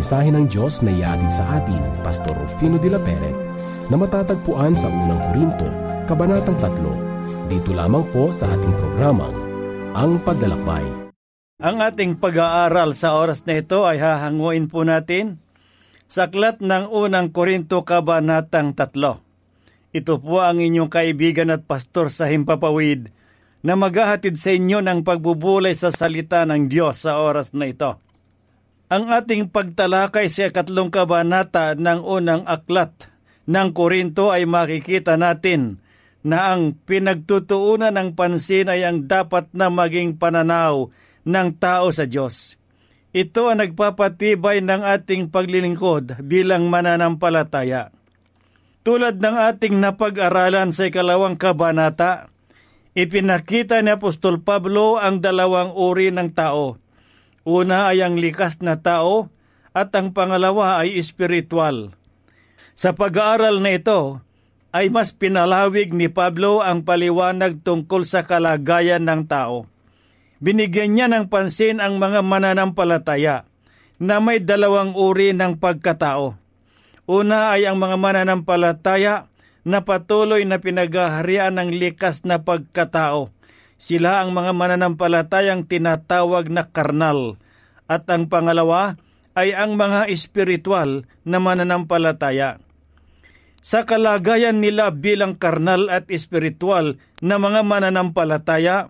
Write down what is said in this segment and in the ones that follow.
mensahe ng Diyos na iatid sa atin, Pastor Rufino de la Peret, na matatagpuan sa unang Korinto, Kabanatang 3. Dito lamang po sa ating programang, Ang Paglalakbay. Ang ating pag-aaral sa oras na ito ay hahanguin po natin sa aklat ng unang Korinto, Kabanatang 3. Ito po ang inyong kaibigan at pastor sa Himpapawid na maghahatid sa inyo ng pagbubulay sa salita ng Diyos sa oras na ito. Ang ating pagtalakay sa 3 kabanata ng unang aklat ng Korinto ay makikita natin na ang pinagtutuunan ng pansin ay ang dapat na maging pananaw ng tao sa Diyos. Ito ang nagpapatibay ng ating paglilingkod bilang mananampalataya. Tulad ng ating napag-aralan sa 2 kabanata, ipinakita ni Apostol Pablo ang 2 uri ng tao. Una ay ang likas na tao at ang pangalawa ay espiritual. Sa pag-aaral na ito ay mas pinalawig ni Pablo ang paliwanag tungkol sa kalagayan ng tao. Binigyan niya ng pansin ang mga mananampalataya na may 2 uri ng pagkatao. Una ay ang mga mananampalataya na patuloy na pinaghaharian ng likas na pagkatao. Sila ang mga mananampalatayang tinatawag na karnal. At ang pangalawa ay ang mga espiritual na mananampalataya. Sa kalagayan nila bilang karnal at espiritual na mga mananampalataya,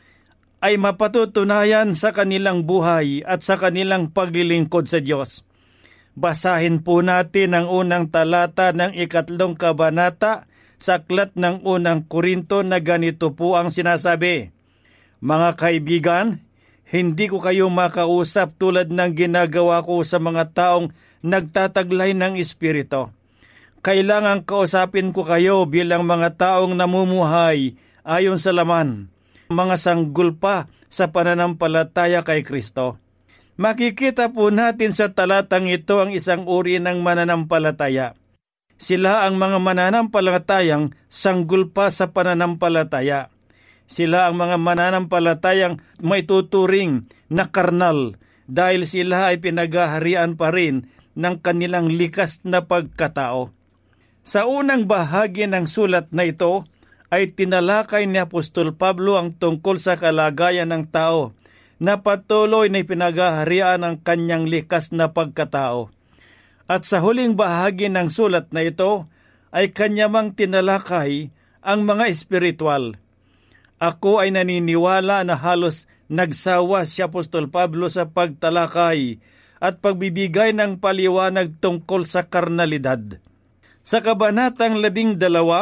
ay mapatutunayan sa kanilang buhay at sa kanilang paglilingkod sa Diyos. Basahin po natin ang unang talata ng 3 kabanata sa aklat ng unang Korinto na ganito po ang sinasabi. Mga kaibigan, hindi ko kayo makausap tulad ng ginagawa ko sa mga taong nagtataglay ng Espiritu. Kailangang kausapin ko kayo bilang mga taong namumuhay ayon sa laman, mga sanggol pa sa pananampalataya kay Kristo. Makikita po natin sa talatang ito ang isang uri ng mananampalataya. Sila ang mga mananampalatayang sanggol pa sa pananampalataya. Sila ang mga mananampalatayang may tuturing na karnal dahil sila ay pinaghaharian pa rin ng kanilang likas na pagkatao. Sa unang bahagi ng sulat na ito ay tinalakay ni Apostol Pablo ang tungkol sa kalagayan ng tao na patuloy na ipinaghaharian ang kanyang likas na pagkatao. At sa huling bahagi ng sulat na ito ay kanyamang tinalakay ang mga espiritual. Ako ay naniniwala na halos nagsawa si Apostol Pablo sa pagtalakay at pagbibigay ng paliwanag tungkol sa karnalidad. Sa kabanatang 12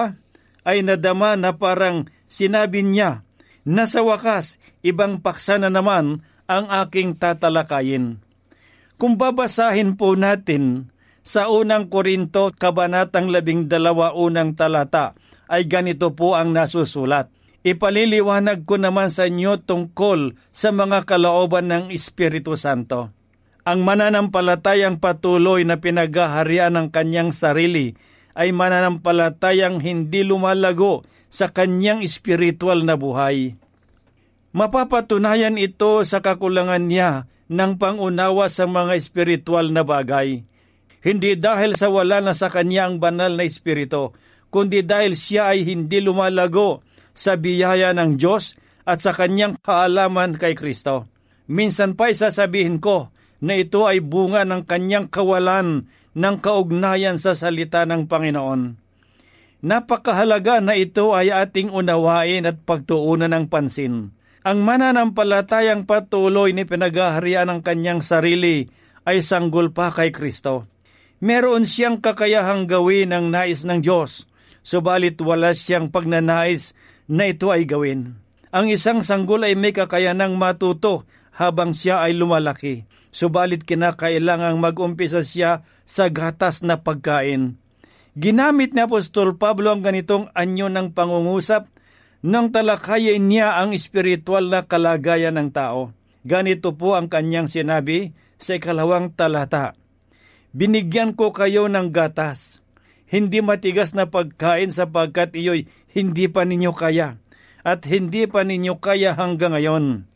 ay nadama na parang sinabi niya na sa wakas, ibang paksa na naman ang aking tatalakayin. Kung babasahin po natin sa unang Korinto, Kabanatang 12, unang talata, ay ganito po ang nasusulat. Ipaliliwanag ko naman sa inyo tungkol sa mga kalooban ng Espiritu Santo. Ang mananampalatayang patuloy na pinaghaharian ng kanyang sarili ay mananampalatayang hindi lumalago sa kanyang espiritual na buhay. Mapapatunayan ito sa kakulangan niya ng pangunawa sa mga espiritual na bagay. Hindi dahil sa wala na sa kanya ang banal na espiritu, kundi dahil siya ay hindi lumalago sa biyaya ng Diyos at sa kanyang kaalaman kay Kristo. Minsan pa sasabihin ko na ito ay bunga ng kanyang kawalan ng kaugnayan sa salita ng Panginoon. Napakahalaga na ito ay ating unawain at pagtuunan ng pansin. Ang mananampalatayang patuloy ni pinaghaharian ng kanyang sarili ay sanggol pa kay Kristo. Meron siyang kakayahang gawin ang nais ng Diyos, subalit wala siyang pagnanais na ito ay gawin. Ang isang sanggol ay may kakayanang matuto habang siya ay lumalaki, subalit kinakailangang mag-umpisa siya sa gatas na pagkain. Ginamit ni Apostol Pablo ang ganitong anyo ng pangungusap nang talakayin niya ang espiritual na kalagayan ng tao. Ganito po ang kanyang sinabi sa 2 talata. Binigyan ko kayo ng gatas, hindi matigas na pagkain sapagkat iyo'y hindi pa ninyo kaya, at hindi pa ninyo kaya hanggang ngayon.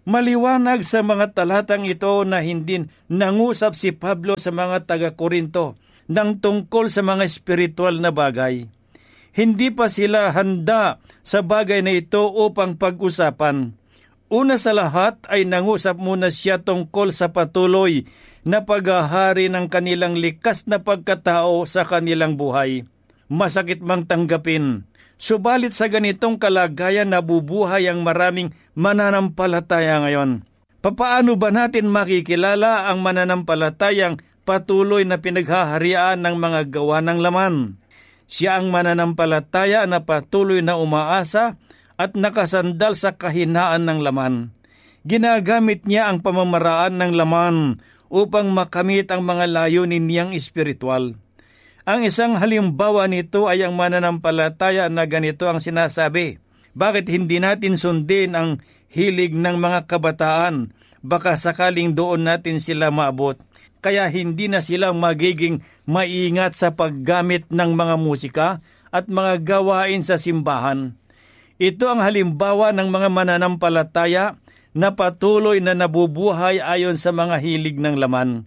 Maliwanag sa mga talatang ito na hindi nangusap si Pablo sa mga taga-Korinto ng tungkol sa mga espiritual na bagay. Hindi pa sila handa sa bagay na ito upang pag-usapan. Una sa lahat ay nangusap muna siya tungkol sa patuloy na paghahari ng kanilang likas na pagkatao sa kanilang buhay. Masakit mang tanggapin, subalit sa ganitong kalagayan nabubuhay ang maraming mananampalataya ngayon. Papaano ba natin makikilala ang mananampalatayang patuloy na pinaghaharian ng mga gawa ng laman? Siya ang mananampalataya na patuloy na umaasa at nakasandal sa kahinaan ng laman. Ginagamit niya ang pamamaraan ng laman upang makamit ang mga layunin niyang espiritual. Ang isang halimbawa nito ay ang mananampalataya na ganito ang sinasabi, bakit hindi natin sundin ang hilig ng mga kabataan? Baka sakaling doon natin sila maabot. Kaya hindi na sila magiging maingat sa paggamit ng mga musika at mga gawain sa simbahan. Ito ang halimbawa ng mga mananampalataya na patuloy na nabubuhay ayon sa mga hilig ng laman.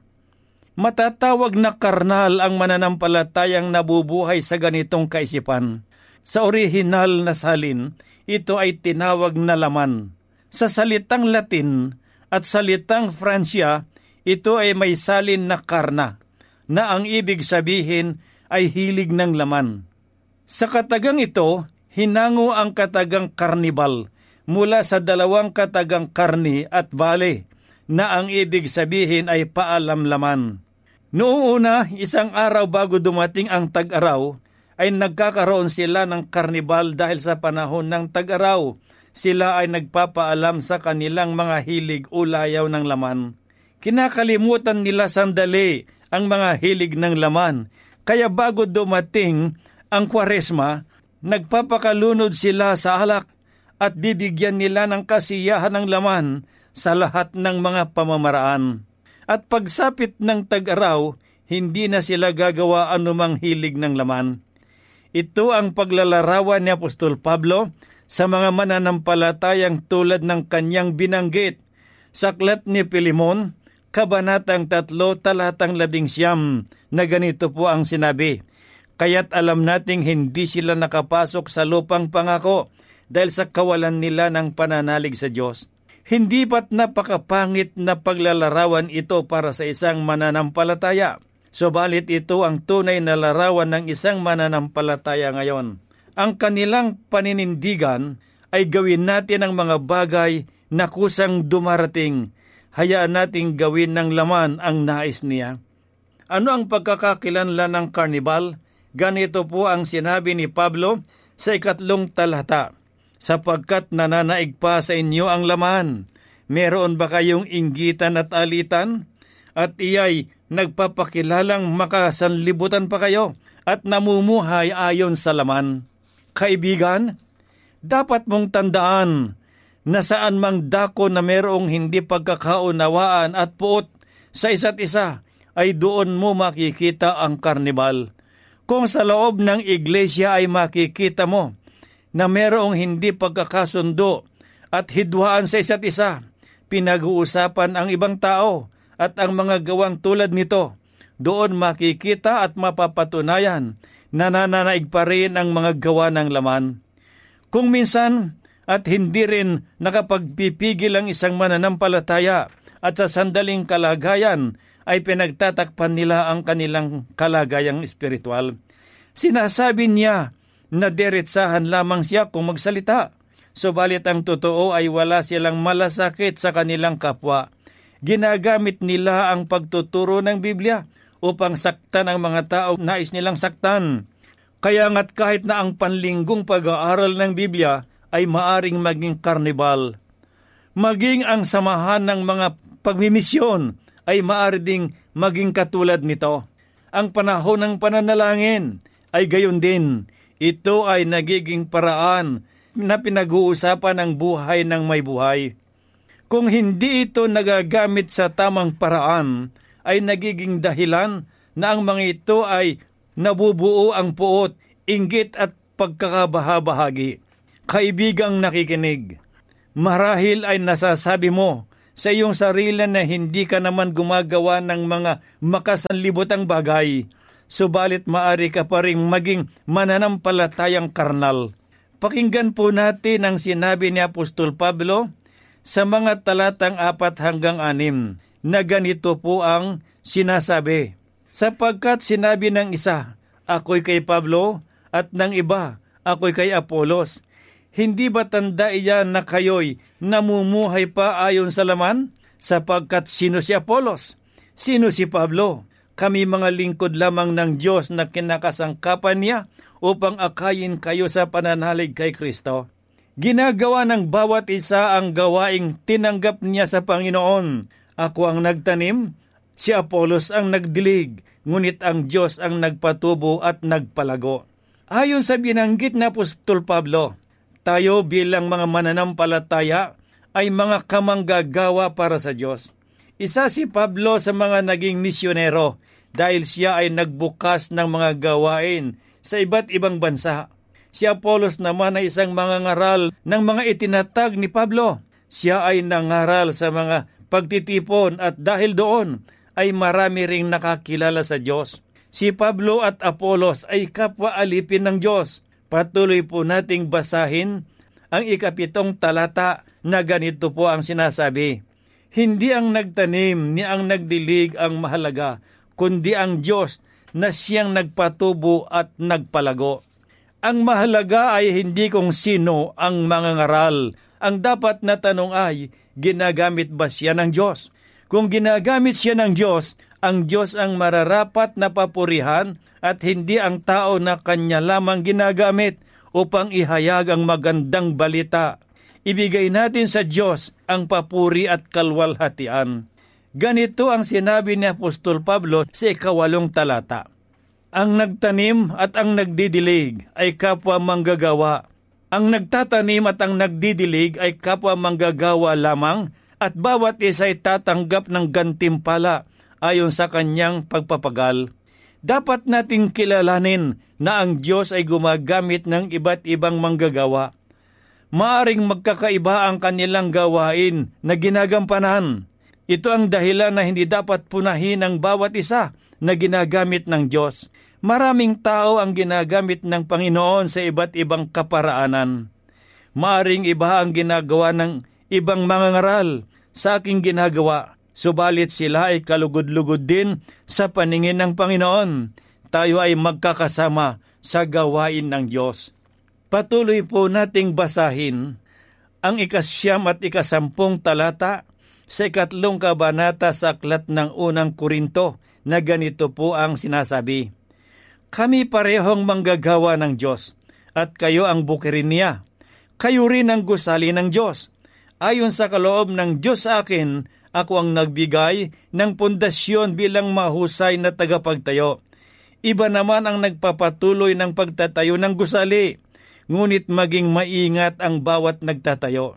Matatawag na karnal ang mananampalatayang nabubuhay sa ganitong kaisipan. Sa orihinal na salin, ito ay tinawag na laman. Sa salitang Latin at salitang Fransya, ito ay may salin na karna, na ang ibig sabihin ay hilig ng laman. Sa katagang ito, hinango ang katagang karnibal mula sa dalawang katagang karni at bale, na ang ibig sabihin ay paalamlaman. Noong una, isang araw bago dumating ang tag-araw, ay nagkakaroon sila ng karnibal dahil sa panahon ng tag-araw. Sila ay nagpapaalam sa kanilang mga hilig o layaw ng laman. Kinakalimutan nila sandali ang mga hilig ng laman. Kaya bago dumating ang Kwaresma, nagpapakalunod sila sa alak at bibigyan nila ng kasiyahan ng laman sa lahat ng mga pamamaraan. At pagsapit ng tag-araw, hindi na sila gagawa anumang hilig ng laman. Ito ang paglalarawan ni Apostol Pablo sa mga mananampalatayang tulad ng kanyang binanggit sa Aklat ni Pilemon, Kabanatang 3, talatang 11, na ganito po ang sinabi, kaya't alam nating hindi sila nakapasok sa lupang pangako dahil sa kawalan nila ng pananalig sa Diyos. Hindi ba't napakapangit na paglalarawan ito para sa isang mananampalataya? Subalit ito ang tunay na larawan ng isang mananampalataya ngayon. Ang kanilang paninindigan ay gawin natin ang mga bagay na kusang dumarating. Hayaan nating gawin ng laman ang nais niya. Ano ang pagkakakilanlan ng karnibal? Ganito po ang sinabi ni Pablo sa 4 talata. Sapagkat nananaig pa sa inyo ang laman, meron ba kayong inggitan at alitan? At iya'y nagpapakilalang makasanlibutan pa kayo at namumuhay ayon sa laman. Kaibigan, dapat mong tandaan na saan mang dako na merong hindi pagkakaunawaan at puot sa isa't isa, ay doon mo makikita ang karnibal. Kung sa loob ng iglesia ay makikita mo na merong hindi pagkakasundo at hidwaan sa isa't isa, pinag-uusapan ang ibang tao at ang mga gawang tulad nito, doon makikita at mapapatunayan na nananaig pa rin ang mga gawa ng laman. Kung minsan at hindi rin nakapagpipigil ang isang mananampalataya at sa sandaling kalagayan ay pinagtatakpan nila ang kanilang kalagayang espiritual. Sinasabi niya na diretsahan lamang siya kung magsalita. Subalit ang totoo ay wala silang malasakit sa kanilang kapwa. Ginagamit nila ang pagtuturo ng Biblia upang saktan ang mga tao nais nilang saktan. Kaya nga't kahit na ang panlinggong pag-aaral ng Biblia ay maaring maging karnibal. Maging ang samahan ng mga pagmimisyon ay maaari ding maging katulad nito. Ang panahon ng pananalangin ay gayon din. Ito ay nagiging paraan na pinag-uusapan ang buhay ng may buhay. Kung hindi ito nagagamit sa tamang paraan, ay nagiging dahilan na ang mga ito ay nabubuo ang puot, inggit at pagkakabahabahagi. Kaibigang nakikinig, Marahil ay nasasabi mo sa iyong sarili na hindi ka naman gumagawa ng mga makasanlibotang bagay, subalit maari ka pa ring maging mananampalatayang karnal. Pakinggan po natin ang sinabi ni Apostol Pablo sa mga talatang 4-6 na ganito po ang sinasabi. Sapagkat sinabi ng isa, ako'y kay Pablo, at ng iba, ako'y kay Apolos. Hindi ba tanda iyan na kayo'y namumuhay pa ayon sa laman? Sapagkat sino si Apolos? Sino si Pablo? Kami mga lingkod lamang ng Diyos na kinakasangkapan niya upang akayin kayo sa pananalig kay Kristo. Ginagawa ng bawat isa ang gawaing tinanggap niya sa Panginoon. Ako ang nagtanim, si Apolos ang nagdilig, ngunit ang Diyos ang nagpatubo at nagpalago. Ayon sa binanggit na Apostol Pablo, tayo bilang mga mananampalataya ay mga kamanggagawa para sa Diyos. Isa si Pablo sa mga naging misyonero dahil siya ay nagbukas ng mga gawain sa iba't ibang bansa. Si Apolos naman ay isang mangangaral ng mga itinatag ni Pablo. Siya ay nangaral sa mga pagtitipon at dahil doon ay marami ring nakakilala sa Diyos. Si Pablo at Apolos ay kapwa alipin ng Diyos. Patuloy po nating basahin ang 7 talata na ganito po ang sinasabi. Hindi ang nagtanim ni ang nagdilig ang mahalaga, kundi ang Diyos na siyang nagpatubo at nagpalago. Ang mahalaga ay hindi kung sino ang mangangaral. Ang dapat na tanong ay, ginagamit ba siya ng Diyos? Kung ginagamit siya ng Diyos, ang Diyos ang mararapat na papurihan at hindi ang tao na kanya lamang ginagamit upang ihayag ang magandang balita. Ibigay natin sa Diyos ang papuri at kalwalhatian. Ganito ang sinabi ni Apostol Pablo sa 8 talata. Ang nagtanim at ang nagdidilig ay kapwa manggagawa. Ang nagtatanim at ang nagdidilig ay kapwa manggagawa lamang at bawat isa ay tatanggap ng gantimpala ayon sa kanyang pagpapagal. Dapat nating kilalanin na ang Diyos ay gumagamit ng iba't ibang manggagawa. Maaring magkakaiba ang kanilang gawain na ginagampanan. Ito ang dahilan na hindi dapat punahin ang bawat isa na ginagamit ng Diyos. Maraming tao ang ginagamit ng Panginoon sa iba't ibang kaparaanan. Maaring iba ang ginagawa ng ibang mangangaral sa aking ginagawa, subalit sila ay kalugod-lugod din sa paningin ng Panginoon. Tayo ay magkakasama sa gawain ng Diyos. Patuloy po nating basahin ang 9 at 10 talata sa 3 kabanata sa aklat ng 1 Korinto na ganito po ang sinasabi. Kami parehong manggagawa ng Diyos at kayo ang bukirin niya. Kayo rin ang gusali ng Diyos. Ayon sa kaloob ng Diyos sa akin, ako ang nagbigay ng pundasyon bilang mahusay na tagapagtayo. Iba naman ang nagpapatuloy ng pagtatayo ng gusali, ngunit maging maingat ang bawat nagtatayo.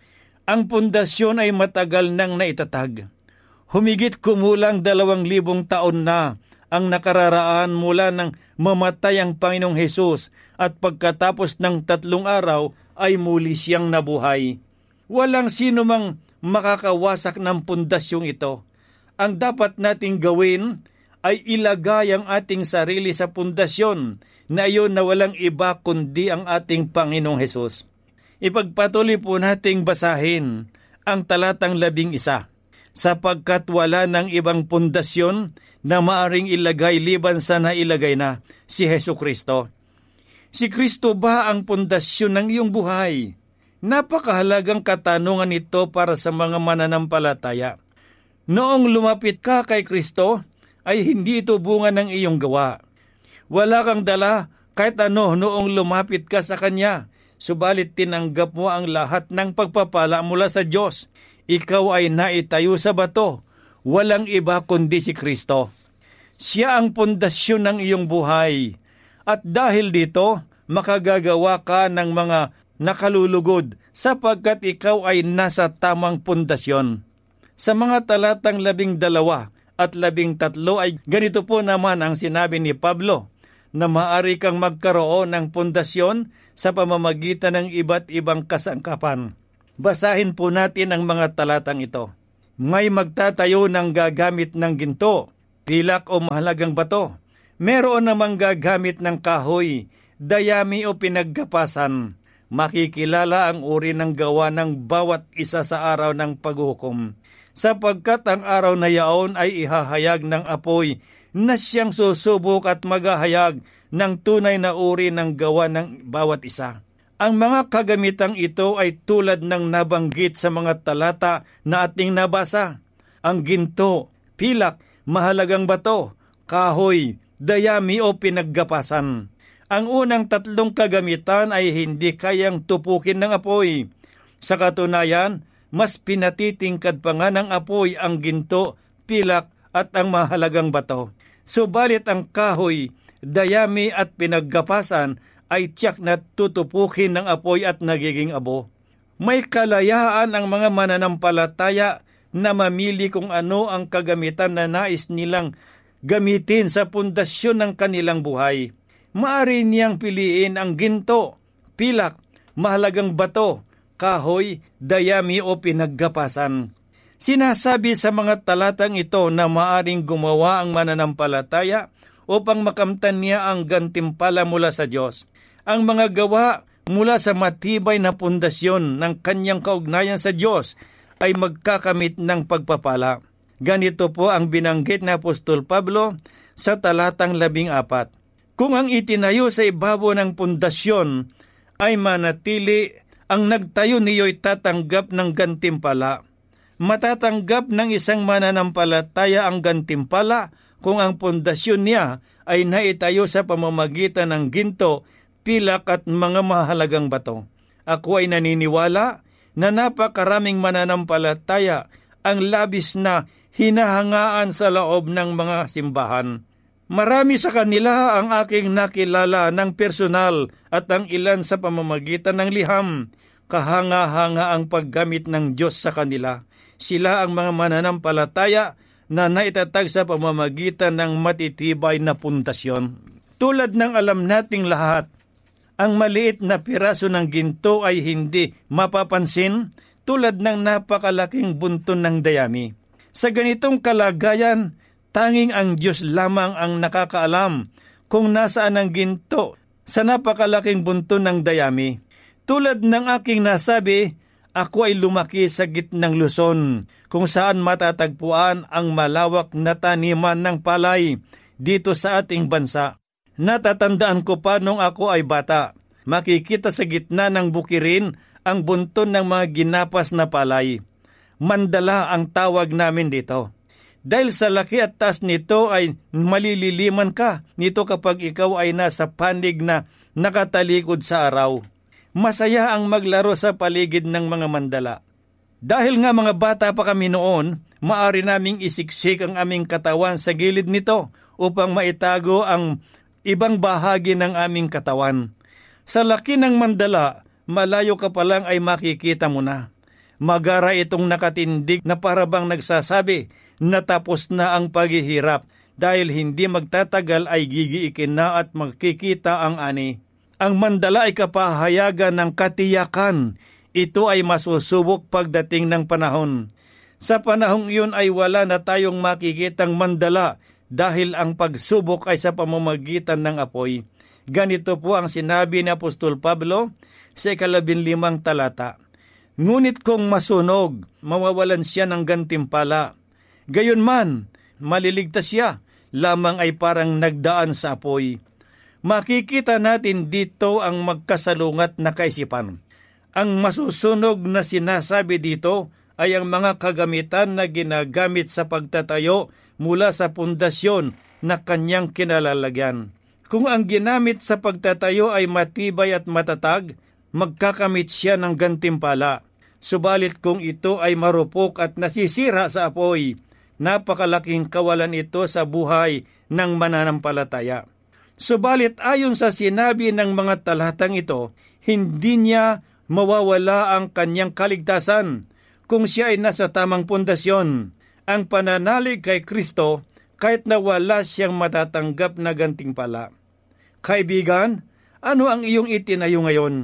Ang pundasyon ay matagal nang naitatag. Humigit kumulang 2,000 taon na ang nakararaan mula nang mamatay ang Panginoong Hesus at pagkatapos ng 3 araw ay muli siyang nabuhay. Walang sino mang makakawasak ng pundasyong ito. Ang dapat nating gawin ay ilagay ang ating sarili sa pundasyon na iyon na walang iba kundi ang ating Panginoong Hesus. Ipagpatuloy po nating basahin ang talatang 11. Sapagkat wala ng ibang pundasyon na maaring ilagay liban sa nailagay na si Hesukristo. Si Kristo ba ang pundasyon ng iyong buhay? Napakahalagang katanungan ito para sa mga mananampalataya. Noong lumapit ka kay Kristo, ay hindi ito bunga ng iyong gawa. Wala kang dala kahit ano noong lumapit ka sa Kanya, subalit tinanggap mo ang lahat ng pagpapala mula sa Diyos. Ikaw ay naitayo sa bato, walang iba kundi si Kristo. Siya ang pundasyon ng iyong buhay. At dahil dito, makagagawa ka ng mga nakalulugod sapagkat ikaw ay nasa tamang pundasyon. Sa mga talatang 12 at 13 ay ganito po naman ang sinabi ni Pablo, na maaari kang magkaroon ng pundasyon sa pamamagitan ng iba't ibang kasangkapan. Basahin po natin ang mga talatang ito. May magtatayo ng gagamit ng ginto, pilak o mahalagang bato. Meron namang gagamit ng kahoy, dayami o pinaggapasan. Makikilala ang uri ng gawa ng bawat isa sa araw ng paghukom, sapagkat ang araw na yaon ay ihahayag ng apoy na siyang susubok at maghahayag ng tunay na uri ng gawa ng bawat isa. Ang mga kagamitang ito ay tulad ng nabanggit sa mga talata na ating nabasa. Ang ginto, pilak, mahalagang bato, kahoy, dayami o pinaggapasan. Ang unang tatlong kagamitan ay hindi kayang tupukin ng apoy. Sa katunayan, mas pinatitingkad pa nga ng apoy ang ginto, pilak at ang mahalagang bato. Subalit ang kahoy, dayami at pinaggapasan ay tiyak na tutupukin ng apoy at nagiging abo. May kalayaan ang mga mananampalataya na mamili kung ano ang kagamitan na nais nilang gamitin sa pundasyon ng kanilang buhay. Maaari niyang piliin ang ginto, pilak, mahalagang bato, kahoy, dayami o pinaggapasan. Sinasabi sa mga talatang ito na maaring gumawa ang mananampalataya upang makamtan niya ang gantimpala mula sa Diyos. Ang mga gawa mula sa matibay na pundasyon ng kanyang kaugnayan sa Diyos ay magkakamit ng pagpapala. Ganito po ang binanggit na Apostol Pablo sa talatang 14. Kung ang itinayo sa ibabaw ng pundasyon ay manatili, ang nagtayo niyo'y tatanggap ng gantimpala. Matatanggap ng isang mananampalataya ang gantimpala kung ang pundasyon niya ay naitayo sa pamamagitan ng ginto, pilak at mga mahalagang bato. Ako ay naniniwala na napakaraming mananampalataya ang labis na hinahangaan sa loob ng mga simbahan. Marami sa kanila ang aking nakilala ng personal at ang ilan sa pamamagitan ng liham. Kahanga-hanga ang paggamit ng Diyos sa kanila. Sila ang mga mananampalataya na naitatag sa pamamagitan ng matitibay na pundasyon. Tulad ng alam nating lahat, ang maliit na piraso ng ginto ay hindi mapapansin tulad ng napakalaking bunton ng dayami. Sa ganitong kalagayan, tanging ang Diyos lamang ang nakakaalam kung nasaan ang ginto sa napakalaking bunton ng dayami. Tulad ng aking nasabi, ako ay lumaki sa gitnang Luzon kung saan matatagpuan ang malawak na taniman ng palay dito sa ating bansa. Natatandaan ko pa nung ako ay bata. Makikita sa gitna ng bukirin ang bunton ng mga ginapas na palay. Mandala ang tawag namin dito. Dahil sa laki at taas nito ay malililiman ka nito kapag ikaw ay nasa panig na nakatalikod sa araw. Masaya ang maglaro sa paligid ng mga mandala. Dahil nga mga bata pa kami noon, maaari naming isiksik ang aming katawan sa gilid nito upang maitago ang ibang bahagi ng aming katawan. Sa laki ng mandala, malayo ka pa lang ay makikita mo na. Magara itong nakatindig na parabang nagsasabi na tapos na ang paghihirap dahil hindi magtatagal ay gigiikin na at makikita ang ani. Ang mandala ay kapahayagan ng katiyakan. Ito ay masusubok pagdating ng panahon. Sa panahong iyon ay wala na tayong makikitang mandala dahil ang pagsubok ay sa pamamagitan ng apoy. Ganito po ang sinabi ni Apostol Pablo sa 15 talata. Ngunit kung masunog, mawawalan siya ng gantimpala. Gayunman, maliligtas siya, lamang ay parang nagdaan sa apoy. Makikita natin dito ang magkasalungat na kaisipan. Ang masusunog na sinasabi dito ay ang mga kagamitan na ginagamit sa pagtatayo mula sa pundasyon na kanyang kinalalagyan. Kung ang ginamit sa pagtatayo ay matibay at matatag, magkakamit siya ng gantimpala. Subalit kung ito ay marupok at nasisira sa apoy, napakalaking kawalan ito sa buhay ng mananampalataya. Subalit ayon sa sinabi ng mga talatang ito, hindi niya mawawala ang kanyang kaligtasan kung siya ay nasa tamang pundasyon. Ang pananalig kay Kristo kahit na wala siyang matatanggap na gantimpala. Kaibigan, ano ang iyong itinayo ngayon?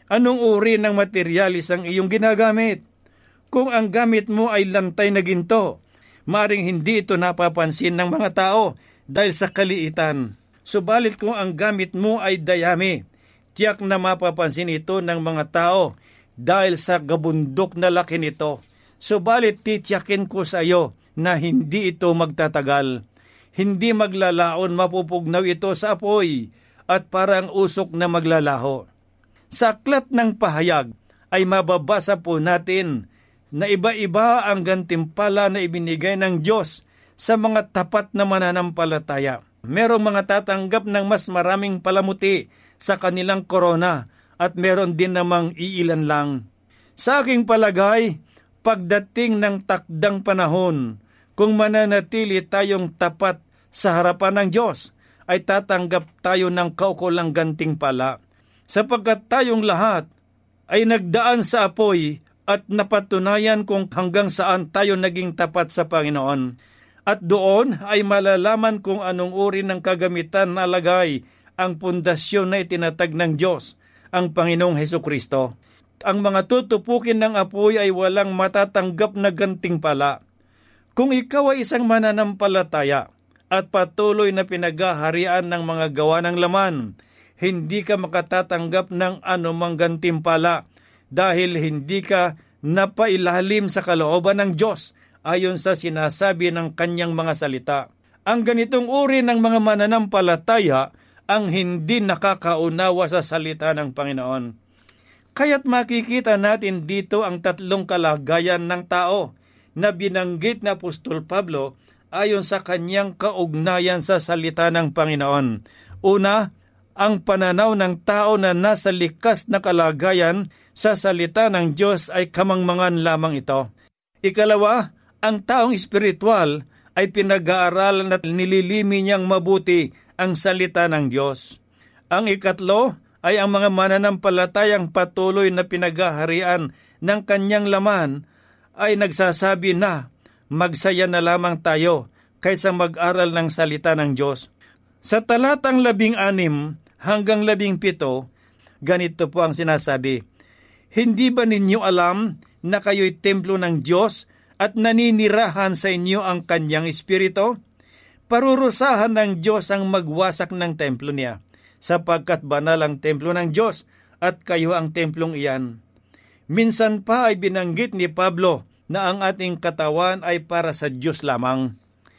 Anong uri ng materialis ang iyong ginagamit? Kung ang gamit mo ay lantay na ginto, maaring hindi ito napapansin ng mga tao dahil sa kaliitan. Subalit kung ang gamit mo ay dayami, tiyak na mapapansin ito ng mga tao dahil sa gabundok na laki nito. Subalit titiyakin ko sa iyo na hindi ito magtatagal. Hindi maglalaon, mapupugnaw ito sa apoy at parang usok na maglalaho. Sa aklat ng pahayag ay mababasa po natin na iba-iba ang gantimpala na ibinigay ng Diyos sa mga tapat na mananampalataya. Merong mga tatanggap ng mas maraming palamuti sa kanilang korona at meron din namang iilan lang. Sa aking palagay, pagdating ng takdang panahon, kung mananatili tayong tapat sa harapan ng Diyos, ay tatanggap tayo ng kaukulang gantimpala. Sapagkat tayong lahat ay nagdaan sa apoy at napatunayan kung hanggang saan tayo naging tapat sa Panginoon. At doon ay malalaman kung anong uri ng kagamitan na lagay ang pundasyon na itinatag ng Diyos, ang Panginoong Hesukristo. Ang mga tutupukin ng apoy ay walang matatanggap na gantimpala. Kung ikaw ay isang mananampalataya at patuloy na pinaghaharian ng mga gawa ng laman, hindi ka makatatanggap ng anumang gantimpala dahil hindi ka napailalim sa kalooban ng Diyos ayon sa sinasabi ng kanyang mga salita. Ang ganitong uri ng mga mananampalataya ang hindi nakakaunawa sa salita ng Panginoon. Kaya't makikita natin dito ang tatlong kalagayan ng tao na binanggit na Apostol Pablo ayon sa kanyang kaugnayan sa salita ng Panginoon. Una, ang pananaw ng tao na nasa likas na kalagayan sa salita ng Diyos ay kamangmangan lamang ito. Ikalawa, ang taong espiritual ay pinag-aaralan at nililimi niyang mabuti ang salita ng Diyos. Ang ikatlo ay ang mga mananampalatayang patuloy na pinaghaharian ng kanyang laman ay nagsasabi na magsaya na lamang tayo kaysa mag-aral ng salita ng Diyos. Sa talatang 16 hanggang 17, ganito po ang sinasabi, "Hindi ba ninyo alam na kayo'y templo ng Diyos at naninirahan sa inyo ang kanyang espiritu? Parurusahan ng Diyos ang magwasak ng templo niya, sapagkat banal ang templo ng Diyos at kayo ang templong iyan." Minsan pa ay binanggit ni Pablo na ang ating katawan ay para sa Diyos lamang.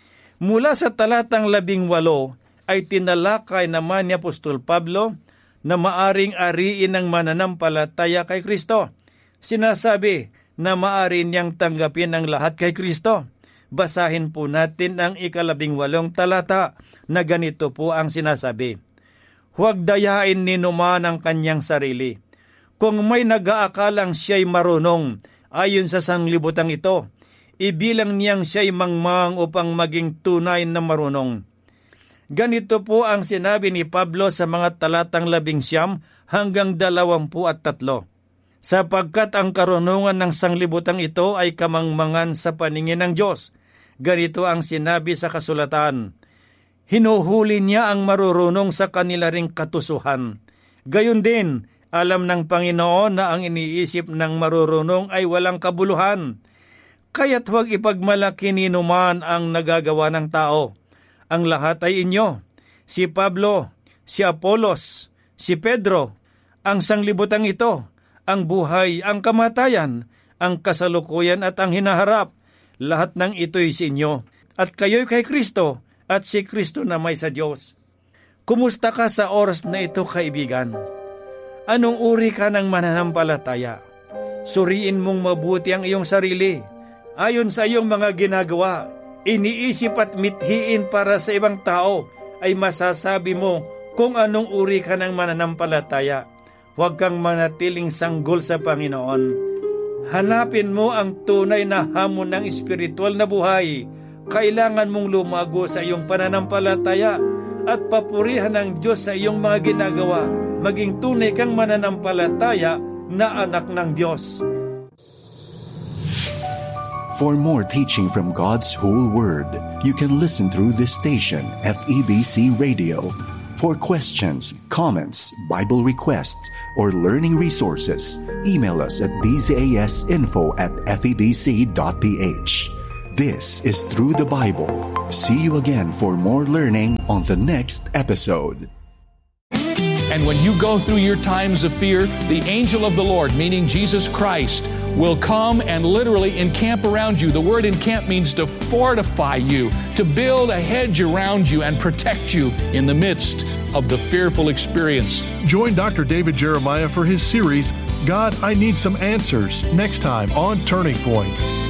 Mula sa talatang 18 ay tinalakay naman ni Apostol Pablo na maaring ariin ng mananampalataya kay Kristo. Sinasabi na maaari niyang tanggapin ang lahat kay Kristo. Basahin po natin ang 18 talata na ganito po ang sinasabi. "Huwag dayain ni numan ang kanyang sarili. Kung may nag-aakalang siya'y marunong ayon sa sanglibutang ito, ibilang niyang siya'y mangmang upang maging tunay na marunong." Ganito po ang sinabi ni Pablo sa mga talatang 19 hanggang 23. "Sapagkat ang karunungan ng sanglibutang ito ay kamangmangan sa paningin ng Diyos. Ganito ang sinabi sa kasulatan, hinuhuli niya ang marurunong sa kanila ring katusuhan. Gayon din, alam ng Panginoon na ang iniisip ng marurunong ay walang kabuluhan. Kaya't huwag ipagmalaki ni numan ang nagagawa ng tao. Ang lahat ay inyo, si Pablo, si Apolos, si Pedro, ang sanglibutang ito, ang buhay, ang kamatayan, ang kasalukuyan at ang hinaharap. Lahat ng ito'y sa inyo, at kayo'y kay Kristo, at si Kristo na may sa Diyos." Kumusta ka sa oras na ito, kaibigan? Anong uri ka ng mananampalataya? Suriin mong mabuti ang iyong sarili. Ayon sa iyong mga ginagawa, iniisip at mithiin para sa ibang tao, ay masasabi mo kung anong uri ka ng mananampalataya. Huwag kang manatiling sanggol sa Panginoon. Hanapin mo ang tunay na hamon ng espiritual na buhay. Kailangan mong lumago sa iyong pananampalataya at papurihan ng Diyos sa iyong mga ginagawa. Maging tunay kang mananampalataya na anak ng Diyos. For more teaching from God's whole Word, you can listen through this station, FEBC Radio, For questions, comments, Bible requests, or learning resources, email us at dzasinfo@febc.ph. This is Through the Bible. See you again for more learning on the next episode. And when you go through your times of fear, the angel of the Lord, meaning Jesus Christ, will come and literally encamp around you. The word encamp means to fortify you, to build a hedge around you and protect you in the midst of the fearful experience. Join Dr. David Jeremiah for his series, God, I Need Some Answers, next time on Turning Point.